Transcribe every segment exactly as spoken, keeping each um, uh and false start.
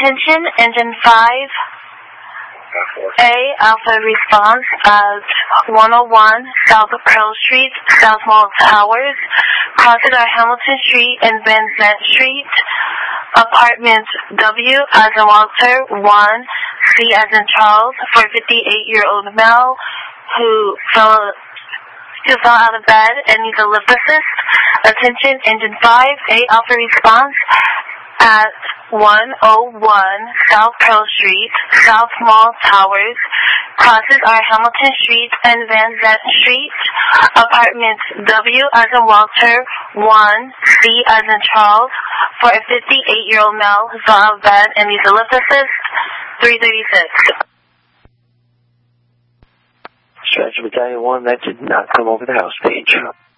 Attention, Engine five, A, Alpha response at one oh one South Pearl Street, South Mall Towers, crosses our Hamilton Street and Van Zant Street, apartment W as in Walter, one, C as in Charles, for a fifty-eight-year-old male who fell, who fell out of bed and needs a lip assist. Attention, Engine five, A, Alpha response at one oh one South Pearl Street, South Mall Towers, crosses our Hamilton Street and Van Zant Street, apartment W as in Walter, one, C as in Charles, for a fifty-eight-year-old male who fell out of bed and needs a lip assist, three thirty-six. Stretch Battalion one, that did not come over the house page.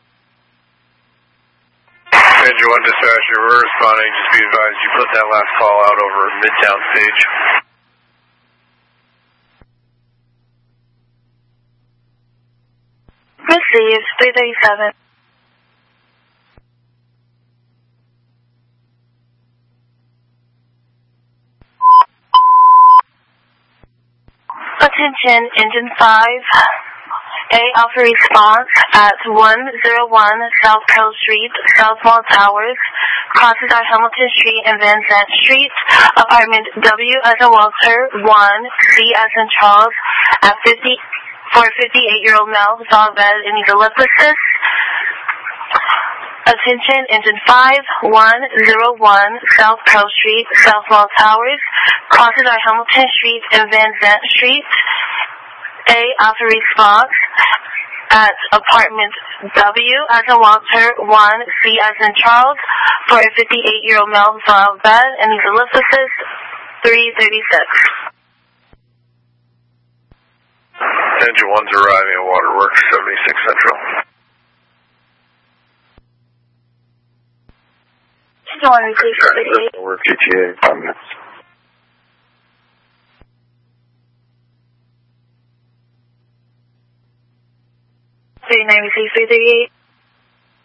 Engine one dispatcher, we're responding. Just be advised you put that last call out over Midtown stage. Received, three thirty-seven. Attention, Engine five, A, Alpha response at one oh one South Pearl Street, South Mall Towers, crosses our Hamilton Street and Van Zant Street, apartment W as in Walter, one, C as in Charles, at fifty, for a fifty-eight-year-old male who fell out of bed and needs a lip assist. Attention, Engine five, one oh one South Pearl Street, South Mall Towers, crosses our Hamilton Street and Van Zant Street. A, Alpha response at apartment W as in Walter, one, C as in Charles, for a fifty-eight-year-old male who fell out of bed and needs a lip assist, three thirty-six. Engine one's arriving at Waterworks, seventy-six Central. Engine one received, thirty-eight. Waterworks, G T A, comments. thirty-nine received, three thirty-eight.